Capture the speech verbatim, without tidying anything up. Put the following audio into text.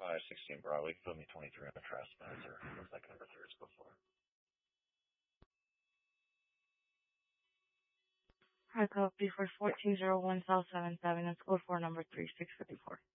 Uh, sixteen Broadway, put me twenty-three on the trespasser. Looks like number three is before. High copy for fourteen zero one South seventh Avenue, code four number three six fifty four.